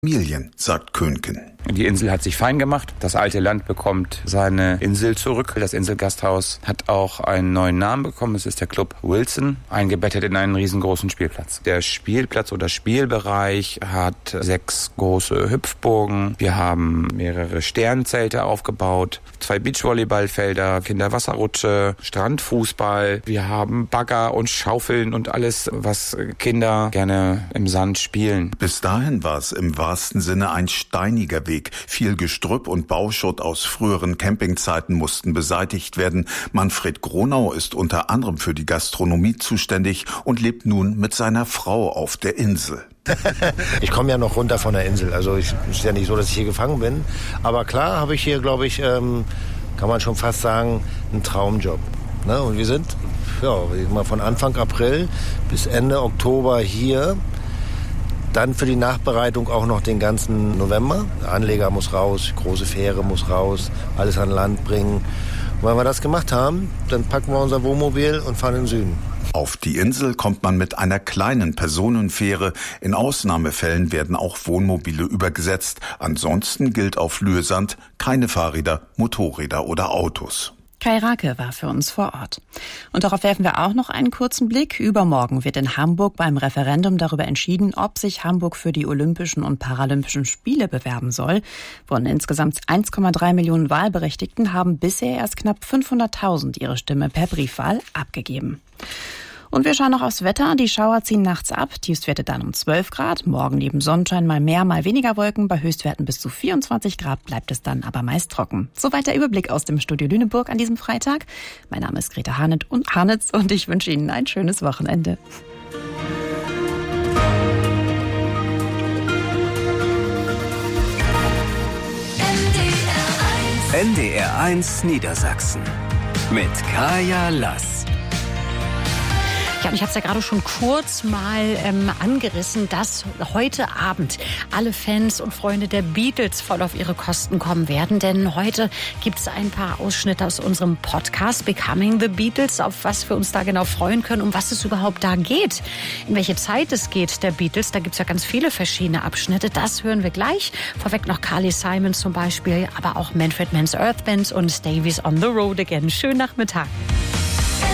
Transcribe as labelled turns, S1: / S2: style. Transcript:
S1: Familien, sagt Könken.
S2: Die Insel hat sich fein gemacht. Das alte Land bekommt seine Insel zurück. Das Inselgasthaus hat auch einen neuen Namen bekommen. Es ist der Club Wilson, eingebettet in einen riesengroßen Spielplatz. Der Spielplatz oder Spielbereich hat 6 große Hüpfburgen. Wir haben mehrere Sternzelte aufgebaut, 2 Beachvolleyballfelder, Kinderwasserrutsche, Strandfußball. Wir haben Bagger und Schaufeln und alles, was Kinder gerne im Sand spielen.
S1: Bis dahin war es im wahrsten Sinne ein steiniger Weg. Viel Gestrüpp und Bauschutt aus früheren Campingzeiten mussten beseitigt werden. Manfred Gronau ist unter anderem für die Gastronomie zuständig und lebt nun mit seiner Frau auf der Insel.
S3: Ich komme ja noch runter von der Insel, also es ist ja nicht so, dass ich hier gefangen bin. Aber klar habe ich hier, glaube ich, kann man schon fast sagen, einen Traumjob. Ne? Und wir sind mal von Anfang April bis Ende Oktober hier. Dann für die Nachbereitung auch noch den ganzen November. Der Anleger muss raus, große Fähre muss raus, alles an Land bringen. Und wenn wir das gemacht haben, dann packen wir unser Wohnmobil und fahren in den Süden.
S1: Auf die Insel kommt man mit einer kleinen Personenfähre. In Ausnahmefällen werden auch Wohnmobile übergesetzt. Ansonsten gilt auf Lürsand keine Fahrräder, Motorräder oder Autos.
S4: Kai Rake war für uns vor Ort. Und darauf werfen wir auch noch einen kurzen Blick. Übermorgen wird in Hamburg beim Referendum darüber entschieden, ob sich Hamburg für die Olympischen und Paralympischen Spiele bewerben soll. Von insgesamt 1,3 Millionen Wahlberechtigten haben bisher erst knapp 500.000 ihre Stimme per Briefwahl abgegeben. Und wir schauen noch aufs Wetter. Die Schauer ziehen nachts ab. Tiefstwerte dann um 12 Grad. Morgen neben Sonnenschein mal mehr, mal weniger Wolken. Bei Höchstwerten bis zu 24 Grad bleibt es dann aber meist trocken. Soweit der Überblick aus dem Studio Lüneburg an diesem Freitag. Mein Name ist Greta Harnitz und ich wünsche Ihnen ein schönes Wochenende.
S5: NDR 1 Niedersachsen mit Kaya Lass.
S6: Ja, und ich habe es ja gerade schon kurz mal angerissen, dass heute Abend alle Fans und Freunde der Beatles voll auf ihre Kosten kommen werden. Denn heute gibt es ein paar Ausschnitte aus unserem Podcast Becoming the Beatles, auf was wir uns da genau freuen können, um was es überhaupt da geht. In welche Zeit es geht der Beatles, da gibt es ja ganz viele verschiedene Abschnitte. Das hören wir gleich. Vorweg noch Carly Simon zum Beispiel, aber auch Manfred Mann's Earth Band und Davies on the Road Again. Schönen Nachmittag.